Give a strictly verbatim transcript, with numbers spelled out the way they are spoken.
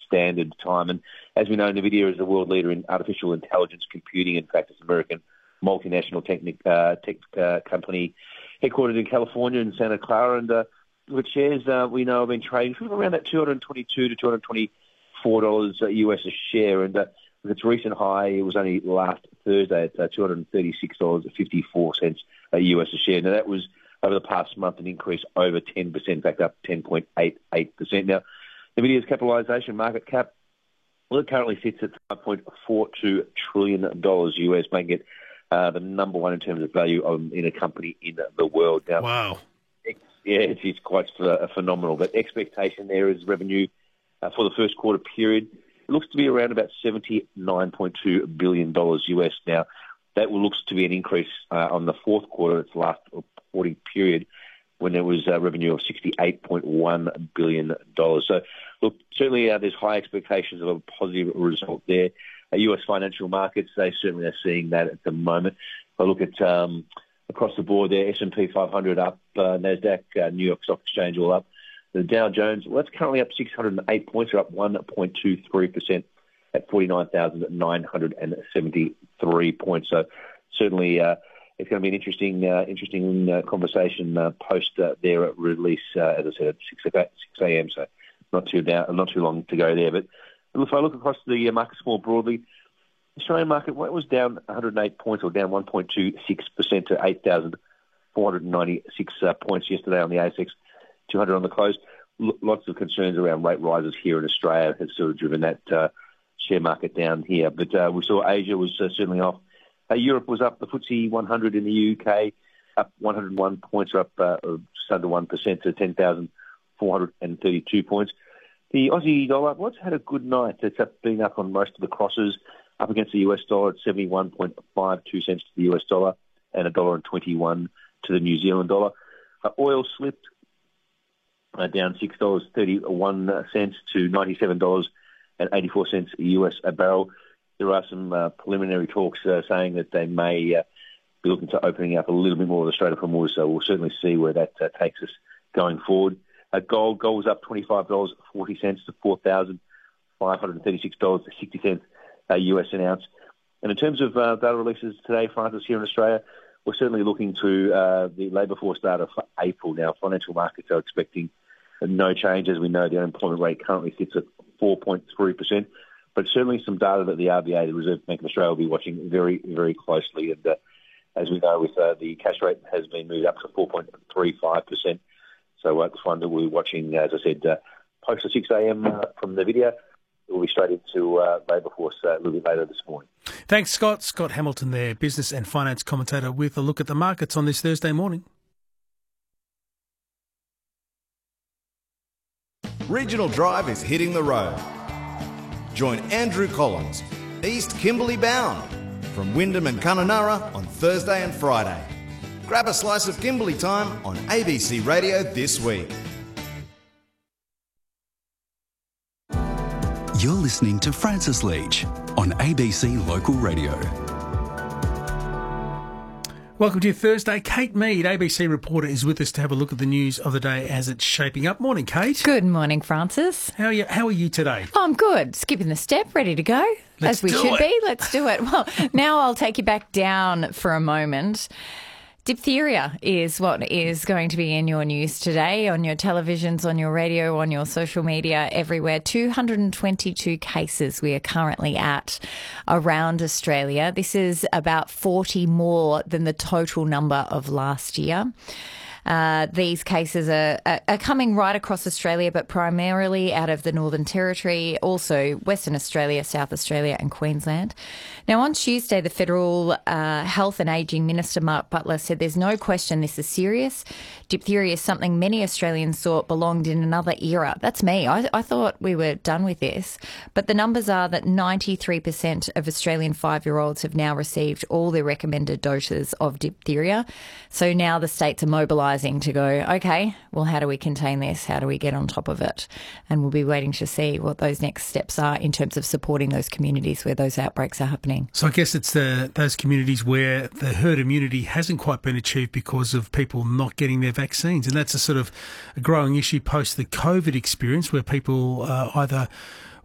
Standard Time. And as we know, NVIDIA is the world leader in artificial intelligence computing. In fact, it's an American multinational technic, uh, tech uh, company headquartered in California in Santa Clara. And uh, with shares, uh, we know have been trading around that two hundred twenty-two to two hundred twenty-four dollars U S a share. And uh, with its recent high, it was only last Thursday at uh, two hundred thirty-six dollars and fifty-four cents U S a share. Now, that was over the past month an increase over ten percent, in fact, up ten point eight eight percent. Now, NVIDIA's capitalisation market cap, well, it currently sits at five point four two trillion dollars U S, making it uh, the number one in terms of value of, in a company in the world. Now, wow. Yeah, it's, it's quite uh, phenomenal. But expectation there is revenue uh, for the first quarter period. It looks to be around about seventy-nine point two billion dollars U S. Now, that will looks to be an increase uh, on the fourth quarter, its last reporting period, when there was a revenue of sixty-eight point one billion dollars. So, look, certainly uh, there's high expectations of a positive result there. Uh, U S financial markets, they certainly are seeing that at the moment. If I look at um, across the board there, S and P five hundred up, uh, NASDAQ, uh, New York Stock Exchange all up. The Dow Jones, well, that's currently up six hundred eight points, or up one point two three percent at forty-nine thousand nine hundred seventy-three points. So certainly uh, it's going to be an interesting uh, interesting uh, conversation uh, post uh, their release, uh, as I said, at six a.m., so not too down, not too long to go there. But if I look across the markets more broadly, the Australian market, well, it was down one hundred eight points, or down one point two six percent to eight thousand four hundred ninety-six uh, points yesterday on the A S X two hundred on the close. L- lots of concerns around rate rises here in Australia have sort of driven that uh, share market down here. But uh, we saw Asia was uh, certainly off. Uh, Europe was up. The F T S E one hundred in the U K up one hundred one points, or up uh, just under one percent to ten thousand four hundred thirty-two points. The Aussie dollar, well, it's had a good night. It's up, been up on most of the crosses, up against the U S dollar at seventy-one point five two cents to the U S dollar and one dollar twenty-one to the New Zealand dollar. Uh, oil slipped uh, down six dollars and thirty-one cents to ninety-seven dollars and eighty-four cents U S a barrel. There are some uh, preliminary talks uh, saying that they may uh, be looking to opening up a little bit more of the Strait of Hormuz, so we'll certainly see where that uh, takes us going forward. Uh, gold, gold was up twenty-five dollars and forty cents to four thousand five hundred thirty-six dollars and sixty cents uh, U S an ounce. And in terms of uh, data releases today, Francis, here in Australia, we're certainly looking to uh, the labour force data for April. Now, financial markets are expecting no change. As we know, the unemployment rate currently sits at four point three percent. But certainly some data that the R B A, the Reserve Bank of Australia, will be watching very, very closely. And uh, as we know, with uh, the cash rate has been moved up to four point three five percent. So uh, the fund that we're watching, as I said, uh, post at six a.m. Uh, from the video. We'll be straight into uh, labour force uh, a little bit later this morning. Thanks, Scott. Scott Hamilton there, business and finance commentator, with a look at the markets on this Thursday morning. Regional Drive is hitting the road. Join Andrew Collins, East Kimberley bound, from Wyndham and Kununurra on Thursday and Friday. Grab a slice of Kimberley time on A B C Radio this week. You're listening to Francis Leach on A B C Local Radio. Welcome to your Thursday. Kate Mead, A B C reporter, is with us to have a look at the news of the day as it's shaping up. Morning, Kate. Good morning, Francis. How are you, how are you today? Oh, I'm good. Skipping the step, ready to go. Let's as we do should it. be. Let's do it. Well, now I'll take you back down for a moment. Diphtheria is what is going to be in your news today, on your televisions, on your radio, on your social media, everywhere. two hundred twenty-two cases we are currently at around Australia. This is about forty more than the total number of last year. Uh, these cases are, are, are coming right across Australia, but primarily out of the Northern Territory, also Western Australia, South Australia and Queensland. Now, on Tuesday, the Federal uh, Health and Ageing Minister, Mark Butler, said there's no question this is serious. Diphtheria is something many Australians thought belonged in another era. That's me. I, I thought we were done with this. But the numbers are that ninety-three percent of Australian five-year-olds have now received all their recommended doses of diphtheria. So now the states are mobilising to go, okay, well, how do we contain this? How do we get on top of it? And we'll be waiting to see what those next steps are in terms of supporting those communities where those outbreaks are happening. So I guess it's the those communities where the herd immunity hasn't quite been achieved because of people not getting their vaccines. And that's a sort of a growing issue post the COVID experience, where people uh, either